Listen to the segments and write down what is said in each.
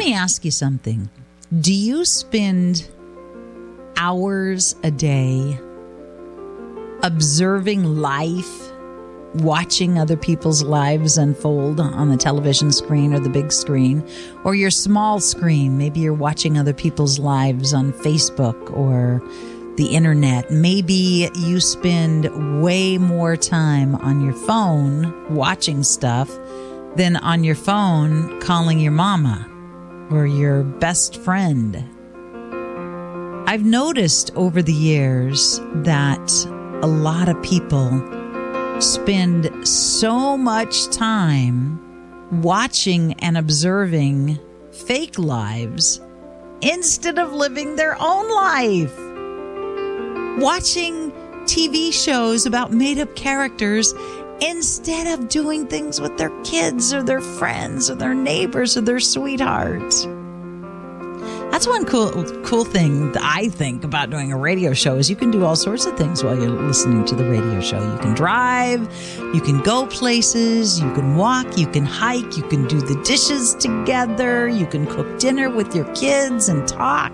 me ask you something. Do you spend hours a day observing life, watching other people's lives unfold on the television screen or the big screen, or your small screen? Maybe you're watching other people's lives on Facebook or the internet. Maybe you spend way more time on your phone watching stuff than on your phone calling your mama or your best friend. I've noticed over the years that a lot of people spend so much time watching and observing fake lives instead of living their own life. Watching TV shows about made-up characters instead of doing things with their kids or their friends or their neighbors or their sweethearts. That's one cool thing that I think about doing a radio show is you can do all sorts of things while you're listening to the radio show. You can drive, you can go places, you can walk, you can hike, you can do the dishes together, you can cook dinner with your kids and talk.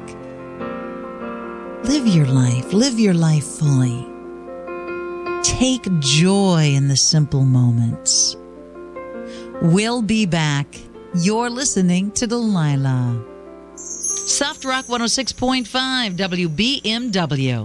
Live your life fully. Take joy in the simple moments. We'll be back. You're listening to Delilah. Soft Rock 106.5 WBMW.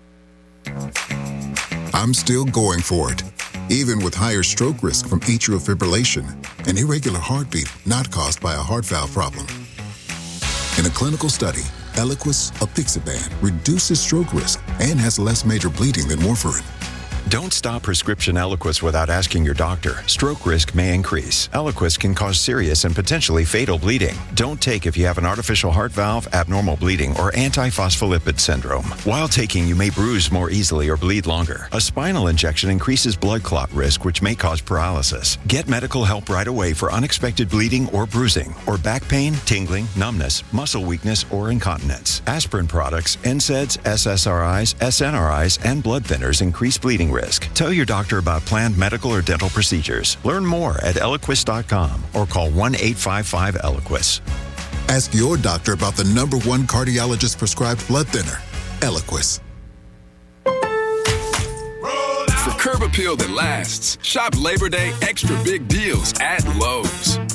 I'm still going for it, even with higher stroke risk from atrial fibrillation, an irregular heartbeat not caused by a heart valve problem. In a clinical study, Eliquis apixaban reduces stroke risk and has less major bleeding than warfarin. Don't stop prescription Eliquis without asking your doctor. Stroke risk may increase. Eliquis can cause serious and potentially fatal bleeding. Don't take if you have an artificial heart valve, abnormal bleeding, or antiphospholipid syndrome. While taking, you may bruise more easily or bleed longer. A spinal injection increases blood clot risk, which may cause paralysis. Get medical help right away for unexpected bleeding or bruising, or back pain, tingling, numbness, muscle weakness, or incontinence. Aspirin products, NSAIDs, SSRIs, SNRIs, and blood thinners increase bleeding risk. Tell your doctor about planned medical or dental procedures. Learn more at Eliquis.com or call 1-855-ELIQUIS. Ask your doctor about the #1 cardiologist prescribed blood thinner, Eliquis. For curb appeal that lasts, shop Labor Day extra big deals at Lowe's.